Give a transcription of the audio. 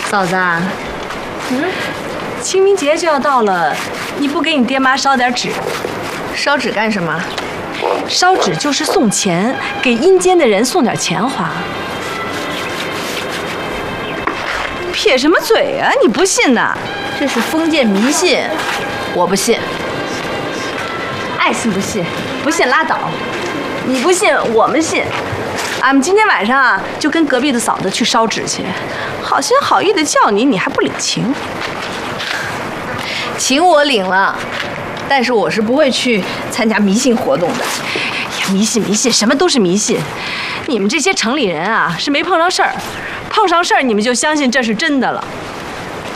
嫂子啊， 清明节就要到了，你不给你爹妈烧点纸？ 烧纸干什么？ 烧纸就是送钱，给阴间的人送点钱花。撇什么嘴啊？你不信呐？ 这是封建迷信，我不信。 爱信不信，不信拉倒。你不信，我们信。俺们今天晚上啊，就跟隔壁的嫂子去烧纸去，好心好意的叫你，你还不领情。 情我领了，但是我是不会去参加迷信活动的。 呀，迷信迷信，什么都是迷信。你们这些城里人啊，是没碰上事儿，碰上事儿你们就相信这是真的了。